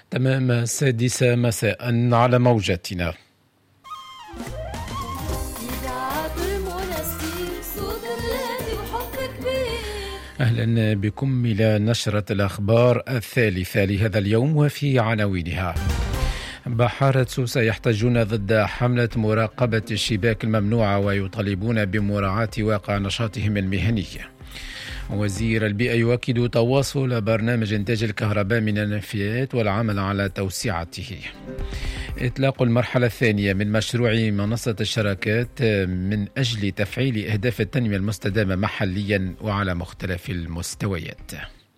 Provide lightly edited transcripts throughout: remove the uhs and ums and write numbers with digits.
تمام 6 مساء على موجتنا. أهلا بكم إلى نشرة الأخبار الثالثة لهذا اليوم وفي عناوينها. بحارة سوسة يحتجون ضد حملة مراقبة الشباك الممنوعة ويطالبون بمراعاة واقع نشاطهم المهني. وزير البيئة يؤكد تواصل برنامج إنتاج الكهرباء من النفايات والعمل على توسعته. إطلاق المرحلة الثانية من مشروع منصة الشراكات من أجل تفعيل أهداف التنمية المستدامة محليا وعلى مختلف المستويات.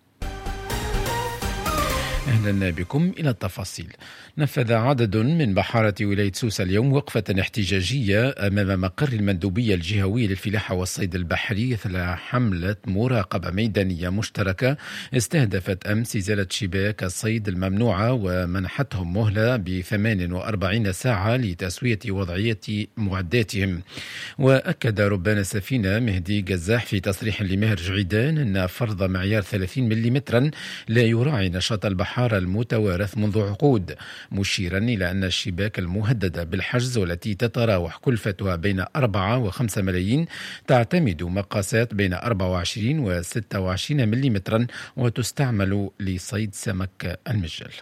أهلا بكم إلى التفاصيل. نفذ عدد من بحارة ولاية سوسة اليوم وقفة احتجاجية أمام مقر المندوبية الجهوية للفلاحة والصيد البحري إثر حملة مراقبة ميدانية مشتركة استهدفت أمس إزالة شباك الصيد الممنوعة ومنحتهم مهلة ب48 ساعة لتسوية وضعية معداتهم. وأكد ربان السفينة مهدي قزاح في تصريح لمهر جعيدان أن فرض معيار 30 ملم لا يراعي نشاط البحارة المتوارث منذ عقود، مشيرا إلى أن الشباك المهددة بالحجز والتي تتراوح كلفتها بين 4 و5 ملايين تعتمد مقاسات بين 24 و26 ملم وتستعمل لصيد سمك المجل.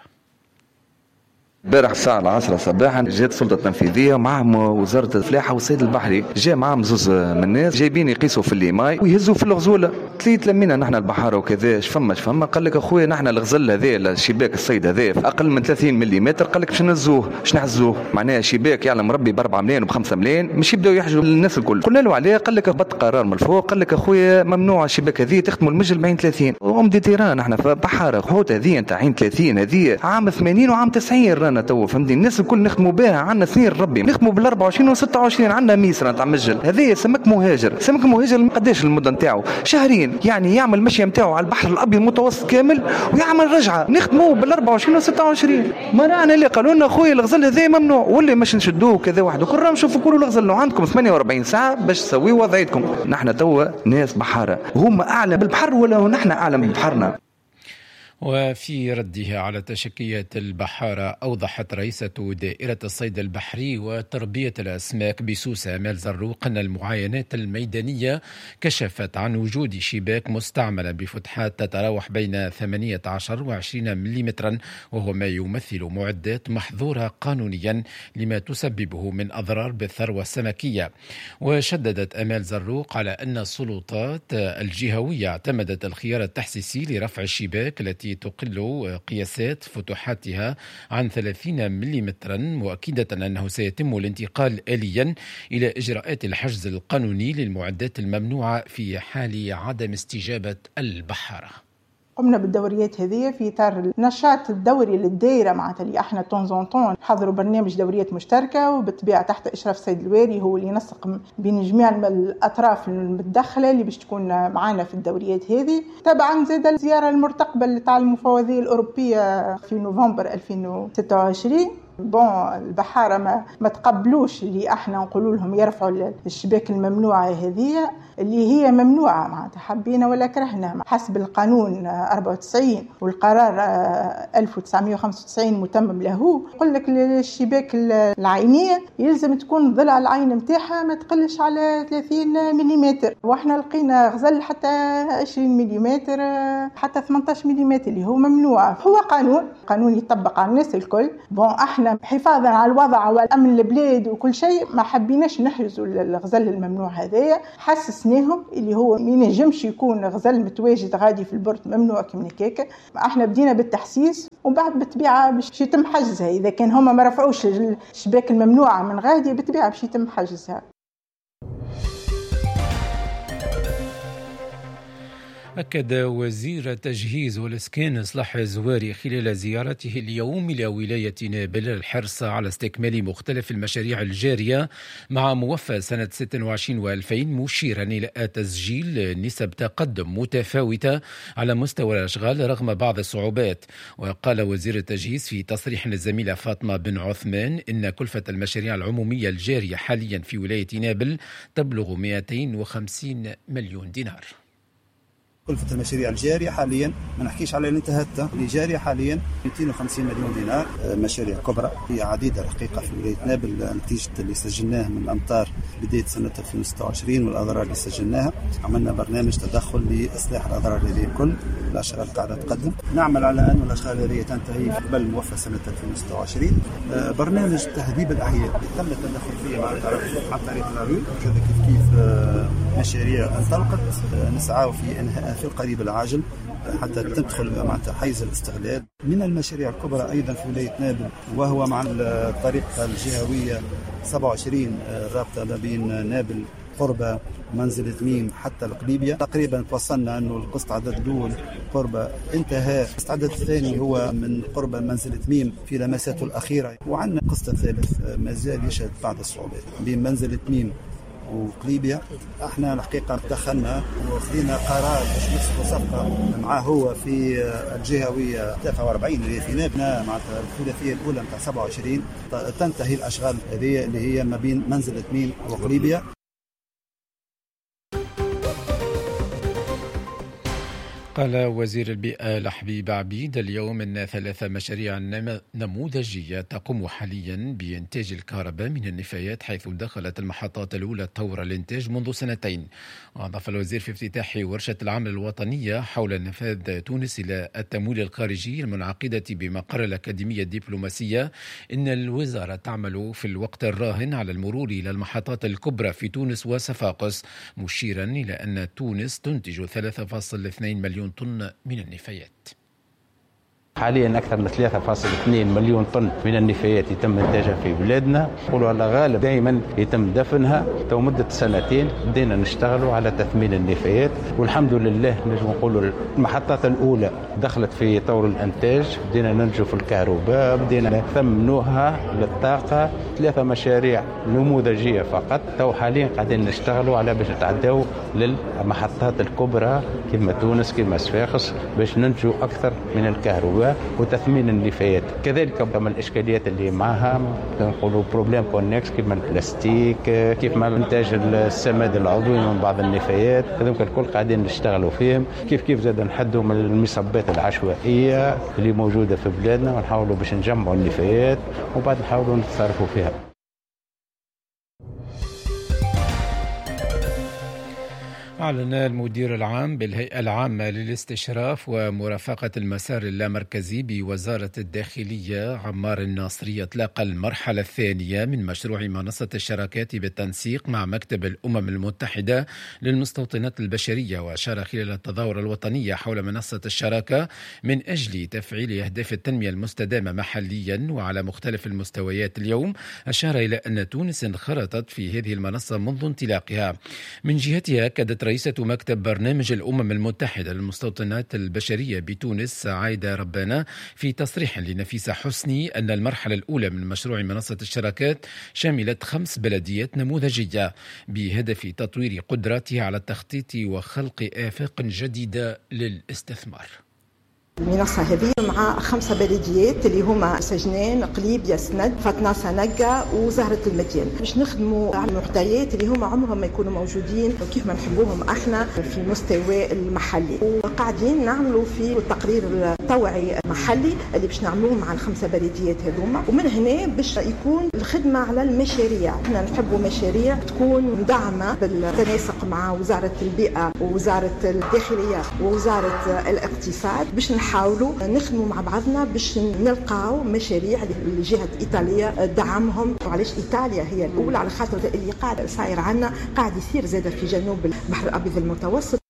امبارح الساعة 10 صباحا جات السلطة التنفيذية معهم وزارة الفلاحة والصيد البحري، جاء معهم زوز من الناس جايبين يقيسوا في الليماي ويهزوا في الغزولة. تلمينا نحن البحارة وكذا فما قال لك اخويا نحن الغزل هذا الشباك الصيد هذا اقل من 30 ملم قال لك باش نهزوه باش نحزوه، معناها شباك يعلم ربي ب4 ملايين وب5 ملايين مش يبداو يحجوا للناس الكل. قلنا له عليه قال لك هبط قرار من الفوق قال لك اخويا ممنوع الشباك هذه تختموا المجل بعين 30 وام دي تيران. نحن بحارة حوت هذه نتاع عين 30 هذه عام 80 وعام 90 رانا تو فهمتني الناس الكل نخدموا بها عندنا سنين ربي نخدموا بال24 و26 عندنا ميسرة نتاع مجل. هذا سمك مهاجر قداش المدة نتاعو شهرين يعني يعمل مشيه نتاعو على البحر الابيض المتوسط كامل ويعمل رجعه نخدموا بال24 و26. ما رانا اللي قالوا لنا اخويا الغزل هذا ممنوع واللي مش نشدوه كذا واحد وكل راهم نشوفوا كل الغزل عندكم 48 ساعه باش تسويوا وضعيتكم. نحن توا ناس بحاره هما اعلى بالبحر ولا نحن اعلى من بحرنا. وفي ردها على تشكيات البحارة أوضحت رئيسة دائرة الصيد البحري وتربية الأسماك بسوسة آمال زروق أن المعاينات الميدانية كشفت عن وجود شباك مستعملة بفتحات تتراوح بين 18 و20 ملم وهو ما يمثل معدات محظورة قانونيا لما تسببه من أضرار بالثروة السمكية. وشددت آمال زروق على أن السلطات الجهوية اعتمدت الخيار التحسيسي لرفع الشباك التي تقل قياسات فتحاتها عن 30 ملم، مؤكدة أنه سيتم الانتقال آليا إلى إجراءات الحجز القانوني للمعدات الممنوعة في حال عدم استجابة البحارة. قمنا بالدوريات هذه في إطار النشاط الدوري للدائرة معناتها اللي احنا طون حضروا برنامج دوريات مشتركة وبالطبيعة تحت إشراف السيد الواري هو اللي ينسق بين جميع الأطراف المتدخلة اللي باش تكون معنا في الدوريات هذه. طبعا زاد الزيارة المرتقبة لتاع المفوضية الأوروبية في نوفمبر 2026. البحارة ما تقبلوش اللي احنا نقولوا لهم يرفعوا الشباك الممنوعة هذه اللي هي ممنوعة معناتها حبينا ولا كرهنا حسب القانون 94 والقرار 1995 متمم له. يقول لك الشباك العينية يلزم تكون ضلع العين متاعها ما تقلش على 30 ملم واحنا لقينا غزل حتى 20 ملم حتى 18 ملم اللي هو ممنوع. هو قانون يطبق على الناس الكل. احنا حفاظا على الوضع والامن البلاد وكل شيء ما حبيناش نحجزوا الغزل الممنوع هذايا. حسسناهم اللي هو ما ينجمش يكون غزل متواجد غادي في البورت ممنوع كما هكاكا. احنا بدينا بالتحسيس وبعد بالطبيعه باش يتم حجزها اذا كان هما ما رفعوش الشباك الممنوعه من غادي بالطبيعه باش يتم حجزها. أكد وزير التجهيز والإسكان صلاح الزواري خلال زيارته اليوم إلى ولاية نابل الحرص على استكمال مختلف المشاريع الجارية مع موفى سنة 26 و2000 مشيرا إلى تسجيل نسب تقدم متفاوتة على مستوى الأشغال رغم بعض الصعوبات. وقال وزير التجهيز في تصريح للزميلة فاطمة بن عثمان إن كلفة المشاريع العمومية الجارية حاليا في ولاية نابل تبلغ 250 مليون دينار. كلفة المشاريع الجارية حاليا، ما نحكيش على اللي انتهت، اللي جارية حاليا 250 مليون دينار. مشاريع كبرى هي عديدة الحقيقة في ولاية نابل، نتيجة اللي سجلناه من الأمطار بداية سنة 2026 والأضرار اللي سجلناها. عملنا برنامج تدخل لإصلاح الأضرار هذه الكل، الأشغال قاعدة تقدم. نعمل على أن الأشغال هذه تنتهي قبل موفى سنة 2026. برنامج تهذيب الأحياء تم التدخل فيه مع طريق العيون، كذا كيف مشاريع انطلقت، نسعى في انهاء في القريب العاجل حتى تدخل مع حيز الاستغلال. من المشاريع الكبرى ايضا في ولايه نابل وهو مع الطريق الجهويه 27 الرابطه ما بين نابل قرب منزل تميم حتى القليبية. تقريبا توصلنا أنه القسط عدد الأول قرب انتهى، القسط عدد الثاني هو من قرب منزل تميم في لمساته الأخيرة، وعندنا القسط الثالث ما زال يشهد بعض الصعوبات بين منزل تميم وقليبية. احنا الحقيقة دخلنا وخذينا قرار باش نفسخوا صفقة معاه هو في الجهوية 43 اللي في نابل مع الثلاثية الأولى متاع 27 تنتهي الأشغال هذه اللي هي ما بين منزل تميم وقليبية. قال وزير البيئة لحبيب عبيد اليوم أن 3 مشاريع نموذجية تقوم حاليا بإنتاج الكهرباء من النفايات، حيث دخلت المحطات الأولى طور الإنتاج منذ 2 سنين. وأضاف الوزير في افتتاح ورشة العمل الوطنية حول نفاذ تونس إلى التمويل الخارجي المنعقدة بمقر الأكاديمية الدبلوماسية إن الوزارة تعمل في الوقت الراهن على المرور إلى المحطات الكبرى في تونس وصفاقس، مشيرا إلى أن تونس تنتج 3.2 مليون طن من النفايات. حاليا أكثر من 3.2 مليون طن من النفايات يتم إنتاجها في بلادنا، نقولوا على غالب دائما يتم دفنها. تو مدة 2 بدينا نشتغلوا على تثمين النفايات، والحمد لله نجم نقولوا المحطات الأولى دخلت في طور الإنتاج، بدينا ننتجوا في الكهرباء، بدينا نثمنوها للطاقة. 3 مشاريع نموذجية فقط، تو حاليا قاعدين نشتغلوا على باش نتعداو للمحطات الكبرى كما تونس كما صفاقس باش ننتجوا أكثر من الكهرباء وتثمين النفايات. كذلك كما الإشكاليات اللي معها نقولوا بروبليم كونكس كما البلاستيك، كيف ما إنتاج السماد العضوي من بعض النفايات، هذوك الكل قاعدين نشتغلوا فيهم. كيف زاد نحدوا من المصبات العشوائية اللي موجودة في بلادنا، ونحاولوا باش نجمعوا النفايات وبعد نحاولوا نتصرفوا فيها. أعلن المدير العام بالهيئة العامة للاستشراف ومرافقة المسار اللامركزي بوزارة الداخلية عمار الناصري إطلاق المرحلة الثانية من مشروع منصة الشراكات بالتنسيق مع مكتب الأمم المتحدة للمستوطنات البشرية. وأشار خلال التظاهرة الوطنية حول منصة الشراكة من أجل تفعيل أهداف التنمية المستدامة محليا وعلى مختلف المستويات. اليوم أشار إلى أن تونس انخرطت في هذه المنصة منذ انطلاقها. من جهتها أكدت رئيسة مكتب برنامج الأمم المتحدة للمستوطنات البشرية بتونس عايدة ربانة في تصريح لنفيسة حسني أن المرحلة الأولى من مشروع منصة الشراكات شملت 5 بلديات نموذجية بهدف تطوير قدراتها على التخطيط وخلق آفاق جديدة للاستثمار. المنصة هذه مع 5 بلديات اللي هما سجنان، قليبية، سند، فتناسة، نقا وزهرة المديان، باش نخدموا على المعطيات اللي هما عمرهم ما يكونوا موجودين وكيف ما نحبوهم احنا في المستوى المحلي. وقاعدين نعملوا في التقرير التوعي المحلي اللي باش نعملوه مع ال5 بلديات هذوما، ومن هنا باش يكون الخدمة على المشاريع. احنا نحبوا مشاريع تكون مدعمة بالتناسق مع وزارة البيئة ووزارة الداخلية ووزارة الاقتصاد، باش نحاولوا نخدموا مع بعضنا باش نلقاو مشاريع لجهة إيطاليا دعمهم. وعلاش إيطاليا هي الأولى؟ على خاطر اللي قاعد صاير عنا قاعد يصير زادة في جنوب البحر الأبيض المتوسط.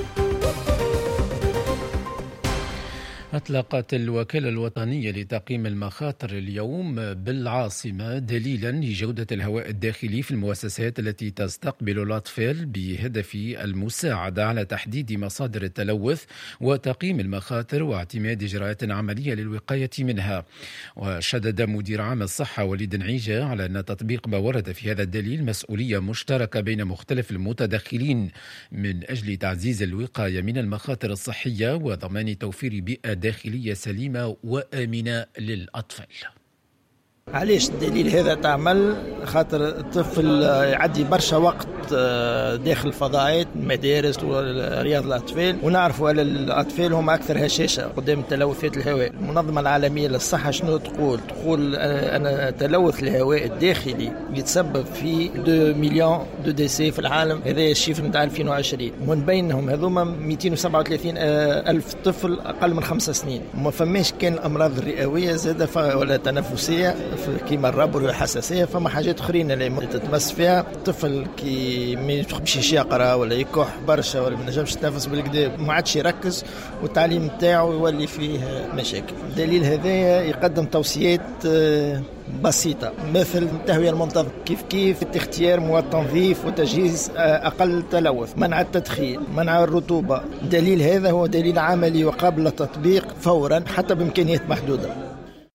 أطلقت الوكالة الوطنية لتقييم المخاطر اليوم بالعاصمة دليلا لجودة الهواء الداخلي في المؤسسات التي تستقبل الأطفال بهدف المساعدة على تحديد مصادر التلوث وتقييم المخاطر واعتماد إجراءات عملية للوقاية منها. وشدد مدير عام الصحة وليد نعيجة على أن تطبيق ما ورد في هذا الدليل مسؤولية مشتركة بين مختلف المتدخلين من أجل تعزيز الوقاية من المخاطر الصحية وضمان توفير بيئة داخلية سليمة وآمنة للأطفال. علاش الدليل هذا تعمل؟ خاطر الطفل يعدي برشا وقت داخل الفضاءات المدارس ورياض الأطفال، ونعرفوا على الأطفال هم أكثر هشاشة قدام تلوثات الهواء. المنظمة العالمية للصحة شنو تقول أن تلوث الهواء الداخلي يتسبب في 2 مليون دو ديسي في العالم. هذا الشيفر نتاع 2020، ومن بينهم هذوما 237 ألف طفل أقل من 5 سنين. وما فماش كان الأمراض الرئوية زادة ولا تنفسية كيما الربو والحساسية. فما حاجات أخرين اللي تتمس فيها الطفل كي ما يخبش يقرا ولا يكح برشا ولا ما ينجمش يتنفس بالكدا، ما عادش يركز والتعليم نتاعو يولي فيه مشاكل. دليل هذايا يقدم توصيات بسيطة، مثل التهوية المنتظمة، كيف اختيار مواد تنظيف وتجهيز أقل تلوث، منع التدخين، منع الرطوبة. دليل هذا هو دليل عملي وقابل للتطبيق فورا حتى بإمكانيات محدودة.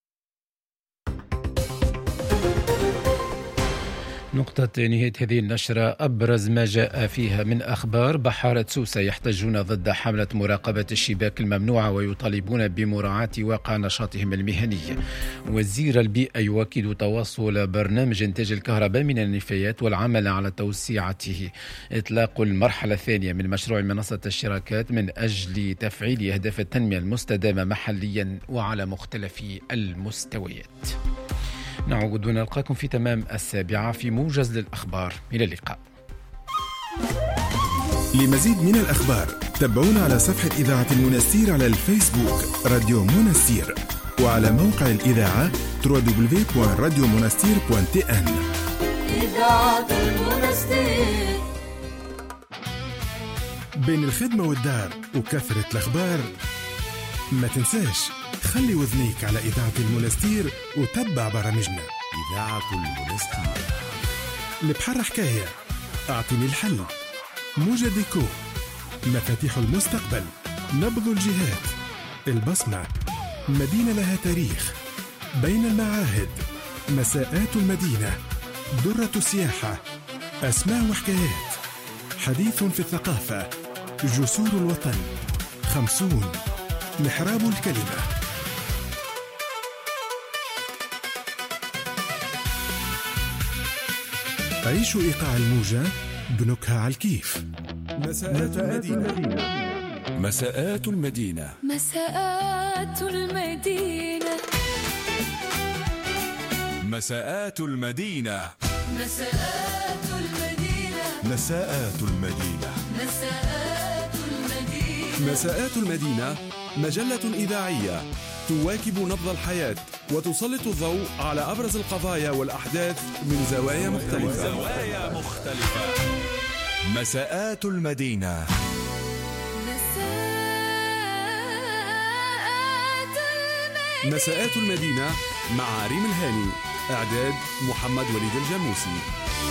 نقطة نهاية هذه النشرة أبرز ما جاء فيها من أخبار. بحارة سوسة يحتجون ضد حملة مراقبة الشباك الممنوعة ويطالبون بمراعاة واقع نشاطهم المهني. وزير البيئة يؤكد تواصل برنامج إنتاج الكهرباء من النفايات والعمل على توسيعته. إطلاق المرحلة الثانية من مشروع منصة الشراكات من أجل تفعيل أهداف التنمية المستدامة محليا وعلى مختلف المستويات. نعود ونلقاكم في تمام 7 في موجز للأخبار. إلى اللقاء. لمزيد من الأخبار تابعونا على صفحة إذاعة المنستير على الفيسبوك راديو منستير، وعلى موقع الإذاعة www.radiomonastir.tn. إذاعة المنستير. بين الخدمة والدار وكثرة الأخبار ما تنساش خلي وذنيك على إذاعة المنستير وتبع برامجنا. إذاعة المنستير. البحر حكاية، أعطني الحل، موجة ديكو، مفاتيح المستقبل، نبض الجهات، البصمة، مدينة لها تاريخ، بين المعاهد، مساءات المدينة، درة السياحة، أسماء وحكايات، حديث في الثقافة، جسور الوطن، 50، محراب الكلمة. عيشوا إيقاع الموجة بنكهة على الكيف. مساءات المدينة. مساءات المدينة. مساءات المدينة. مساءات المدينة. مساءات المدينة. مساءات المدينة. مساءات المدينة. مساءات المدينة مجلة إذاعية تواكب نبض الحياة وتسلط الضوء على أبرز القضايا والأحداث من زوايا مختلفة. مساءات المدينة. مساءات المدينة مع ريم الهاني، إعداد محمد وليد الجاموسي.